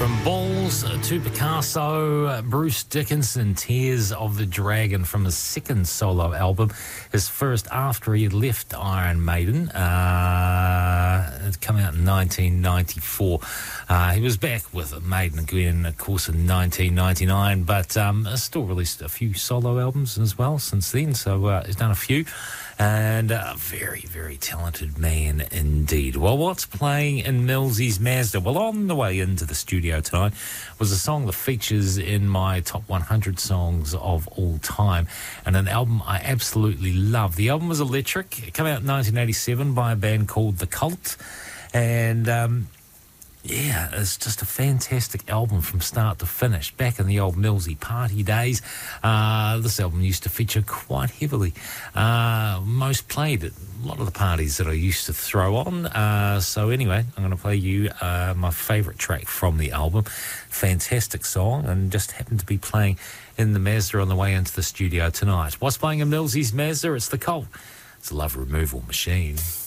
Balls to Picasso, Bruce Dickinson, Tears of the Dragon from his second solo album, his first after he left Iron Maiden. It came out in 1994. He was back with Maiden again, of course, in 1999, but still released a few solo albums as well since then, so he's done a few. And a very, very talented man indeed. Well, what's playing in Millsy's Mazda? Well, on the way into the studio tonight was a song that features in my top 100 songs of all time, and an album I absolutely love. The album was Electric. It came out in 1987 by a band called The Cult, and yeah, it's just a fantastic album from start to finish. Back in the old Millsy party days, this album used to feature quite heavily. Most played at a lot of the parties that I used to throw on. So anyway, I'm going to play you my favourite track from the album. Fantastic song, and just happened to be playing in the Mazda on the way into the studio tonight. What's playing in Millsy's Mazda? It's The Cult. It's a love removal machine.